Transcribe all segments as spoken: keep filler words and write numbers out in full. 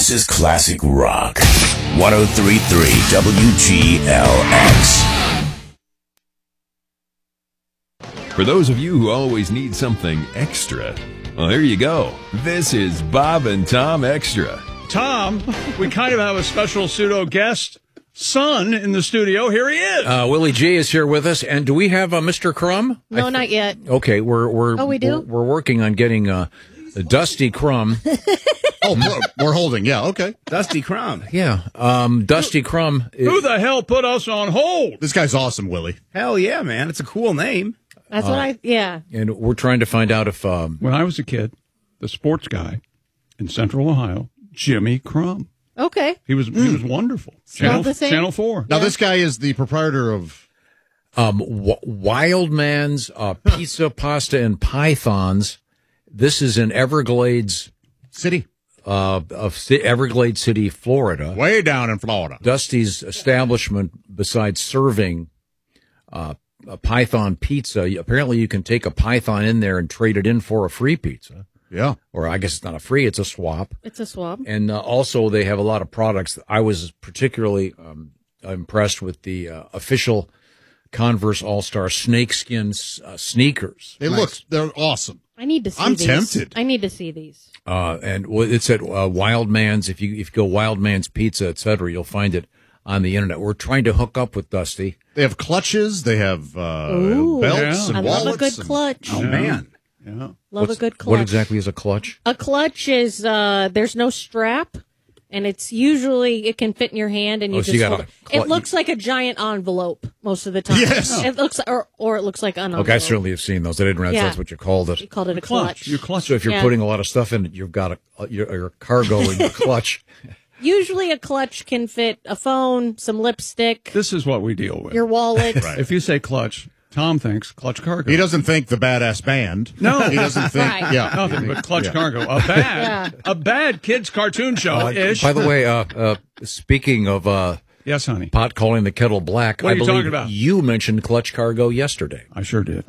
Texas classic rock. one oh three point three W G L X. For those of you who always need something extra, well, there you go. This is Bob and Tom Extra. Tom, we kind of have a special pseudo guest son in the studio. Here he is. Uh, Willie G is here with us. And do we have uh, Mister Crumb? No, th- not yet. Okay, we're we're Oh, we do? We're, we're working on getting uh, Dusty Crumb. Oh, we're, we're holding. Yeah, okay. Dusty Crumb. Yeah, um, Dusty Crumb. Who the hell put us on hold? This guy's awesome, Willie. Hell yeah, man. It's a cool name. That's what I, yeah. And we're trying to find out if um, When I was a kid, the sports guy in Central Ohio, Jimmy Crumb. Okay. He was he was wonderful. Channel, the same? Channel four. Now, this guy is the proprietor of... um, w- Wild Man's uh, Pizza, Pasta, and Pythons. This is in Everglades City. uh, of C- Everglades City, Florida. Way down in Florida. Dusty's establishment, besides serving uh, a Python pizza, apparently you can take a Python in there and trade it in for a free pizza. Yeah. Or I guess it's not a free, it's a swap. It's a swab. And uh, also they have a lot of products. I was particularly um, impressed with the uh, official Converse All-Star snakeskin uh, sneakers. They look, they're awesome. I need to see I'm these. tempted. I need to see these. Uh, and well, it's at uh, Wild Man's. If you if you go Wild Man's Pizza, et cetera, you'll find it on the internet. We're trying to hook up with Dusty. They have clutches. They have uh, Ooh. belts Yeah. and I wallets. love a good and- clutch. Oh, man. Yeah. Love What's- a good clutch. What exactly is a clutch? A clutch is, uh, there's no strap, and it's usually, it can fit in your hand, and you Oh, so just you got hold a it. clu- It looks like a giant envelope most of the time. Yes. It looks, or, or it looks like an envelope. Okay, I certainly have seen those. I didn't realize Yeah. that's what you called it. You called it a Clutch. clutch. Your clutch. So if you're Yeah. putting a lot of stuff in it, you've got a, a your, your cargo in your clutch. Usually a clutch can fit a phone, some lipstick, This is what we deal with. your wallet. If you say clutch, Tom thinks clutch cargo. He doesn't think the badass band. No. He doesn't think, Right. yeah. Nothing but clutch Yeah. cargo. A bad, a bad kids cartoon show Uh, ish. by the way, uh, uh, speaking of uh, yes, honey. pot calling the kettle black, What are I you believe talking about? you mentioned clutch cargo yesterday. I sure did.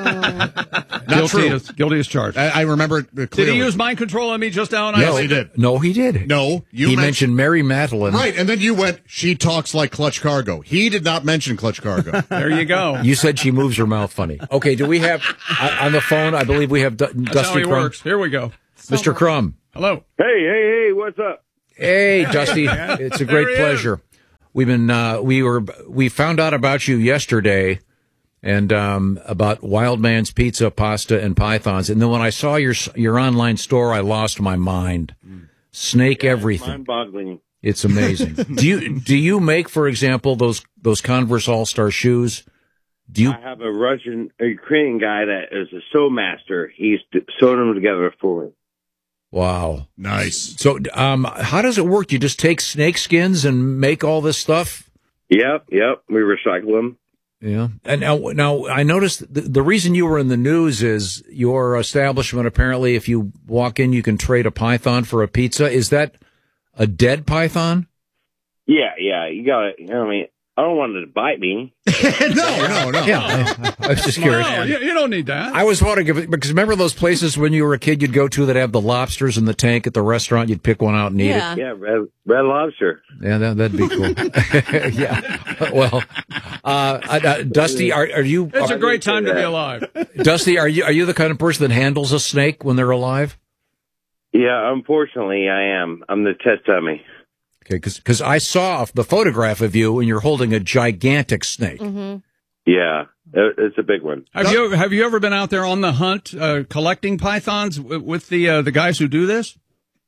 Not guilty, true. as, guilty as charged. I, I remember it Did clearly. he use mind control on me just now? And Yes, I he did. No, he did. No, you he men- mentioned Mary Madeline. Right, and then you went, she talks like clutch cargo. He did not mention clutch cargo. There you go. You said she moves her mouth funny. Okay, do we have uh, on the phone? I believe we have Du- That's Dusty how he Crumb. works. Here we go. Mister Crumb. Hello. Hey, hey, hey, what's up? Hey, Dusty. It's a great There he pleasure. We've been uh, we were we found out about you yesterday, and um, about Wild Man's Pizza, Pasta, and Pythons. And then when I saw your your online store, I lost my mind. Snake everything. Mind-boggling. It's amazing. do you do you make, for example, those those Converse All Star shoes? Do you? I have a Russian, a Ukrainian guy that is a sew master. He's sewing them together for me. Wow. Nice. So, um, how does it work? You just take snake skins and make all this stuff? Yep, yep. We recycle them. Yeah. And now, now I noticed the, the reason you were in the news is your establishment. Apparently, if you walk in, you can trade a python for a pizza. Is that a dead python? Yeah, yeah. You got it. You know what I mean? I don't want it to bite me. no, no, no. Yeah. I, I was just curious. No, you, you don't need that. I was wondering if, because remember those places when you were a kid you'd go to that have the lobsters in the tank at the restaurant? You'd pick one out and eat Yeah. it. Yeah, red, red lobster. Yeah, that, that'd be cool. Yeah. Well, uh, uh, Dusty, are, are you? It's a are- great time to be alive. Dusty, are you are you the kind of person that handles a snake when they're alive? Yeah, unfortunately, I am. I'm the test dummy. Okay, because I saw the photograph of you and you're holding a gigantic snake. Mm-hmm. Yeah, it, it's a big one. Have you have you ever been out there on the hunt uh, collecting pythons w- with the uh, the guys who do this?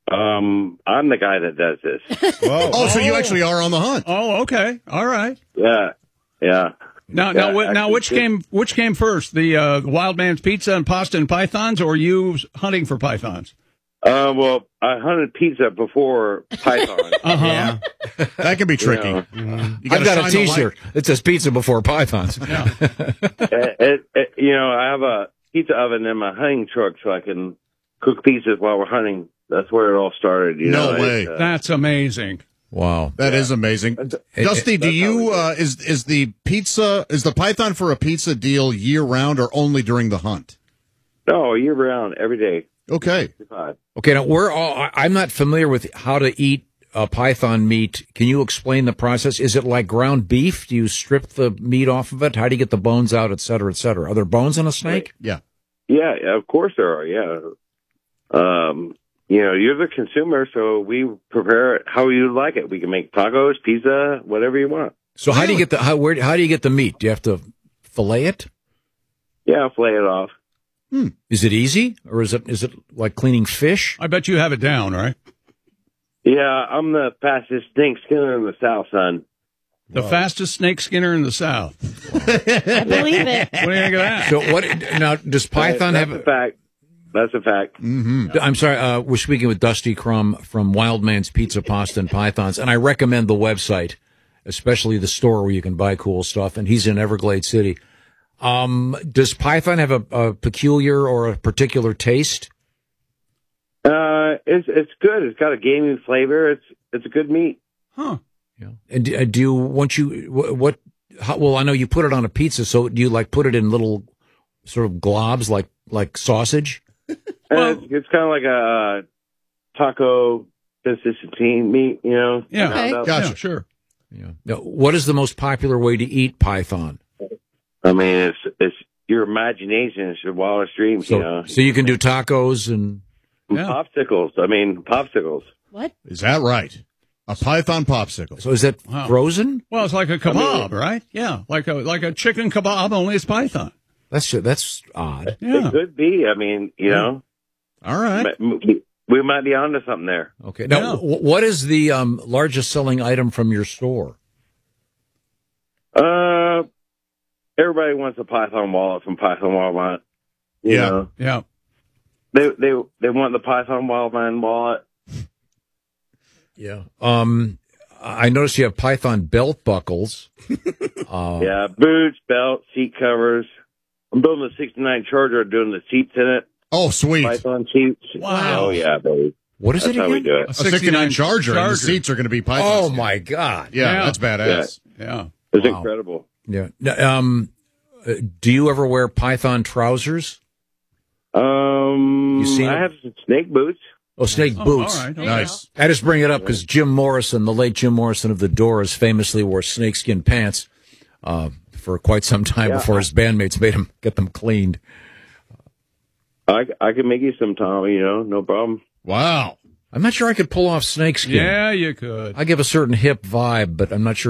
Um, I'm the guy that does this. Whoa. Oh, so you actually are on the hunt. Oh, okay, all right. Yeah, yeah. Now, Yeah, now, wh- now, actually, which it- came which came first, the uh, Wild Man's Pizza and Pasta and Pythons, or you hunting for pythons? Uh, well, I hunted pizza before python. Uh huh. Yeah. That can be tricky. Yeah. You gotta I've got a shine the light. T-shirt that says "Pizza Before Pythons." it, it, it, you know, I have a pizza oven in my hunting truck so I can cook pizzas while we're hunting. That's where it all started. You No know, way. It's, uh, That's amazing. Wow, That is amazing. Dusty, do you uh, is is the pizza is the python for a pizza deal year round or only during the hunt? no, year round, every day. Okay. Okay, now we're all. I- I'm not familiar with how to eat uh, python meat. Can you explain the process? Is it like ground beef? Do you strip the meat off of it? How do you get the bones out, et cetera, et cetera? Are there bones in a snake? Yeah. Yeah, yeah, of course there are. Yeah. Um, you know, you're the consumer, so we prepare it how you like it. We can make tacos, pizza, whatever you want. So how do you get the how where how do you get the meat? Do you have to fillet it? Yeah, fillet it off. Hmm. Is it easy, or is it is it like cleaning fish? I bet you have it down, right? Yeah, I'm the fastest snake skinner in the South, son. The fastest snake skinner in the South. I believe it. What do you think of that? So what now? Does Python That's have? a fact. That's a fact. Mm-hmm. I'm sorry. Uh, we're speaking with Dusty Crum from Wildman's Pizza, Pasta, and Pythons, and I recommend the website, especially the store where you can buy cool stuff. And he's in Everglade City. Um, does Python have a, a peculiar or a particular taste? Uh, it's it's good. It's got a gamey flavor. It's it's a good meat. Huh. Yeah. And do, uh, do you once you what? what how, well, I know you put it on a pizza. So do you like put it in little sort of globs like like sausage? Well, it's, it's kind of like a taco consistency meat, you know. Yeah. Okay. Gotcha. Yeah, sure. Yeah. Now, what is the most popular way to eat python? I mean, it's it's your imagination. It's your wildest dreams, So, you know. so you can do tacos and Yeah. Popsicles. I mean, popsicles. What? Is that right? A python popsicle. so is that Wow. frozen? Well, it's like a kebab, right? Yeah, like a like a chicken kebab, only it's python. That's that's odd. Yeah. It could be. I mean, you know, All right. we, we might be onto something there. Okay. Now, Yeah. wh- what is the um, largest selling item from your store? Uh, everybody wants a Python wallet from Python Walmart. You Yeah. know? Yeah. They they they want the Python Wildman wallet. Yeah. Um, I noticed you have Python belt buckles. uh, Yeah, boots, belt, seat covers. I'm building a sixty-nine Charger, doing the seats in it. Oh, sweet. Python seats. Wow. Oh yeah, baby. What is That's it how we again? do it. A sixty-nine Charger, and the seats are going to be python. Oh seats. my God. Yeah, Yeah. that's badass. Yeah. It's Wow. incredible. Yeah. Now, um, uh, do you ever wear Python trousers? Um, You seen I it? have some snake boots. Oh, snake Oh, boots. all right. Okay. Nice. I just bring it up because Jim Morrison, the late Jim Morrison of the Doors, famously wore snakeskin pants uh, for quite some time Yeah. before his bandmates made him get them cleaned. I I can make you some, Tom. You know, no problem. Wow. I'm not sure I could pull off snakeskin. Yeah, you could. I give a certain hip vibe, but I'm not sure